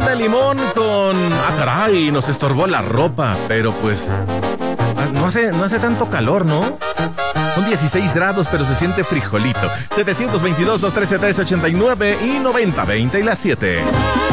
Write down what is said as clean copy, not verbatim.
de limón con... Ah, caray, nos estorbó la ropa, pero pues... No hace tanto calor, ¿no? Son 16 grados, pero se siente frijolito. 722-213-1389 y 9020 y las 7.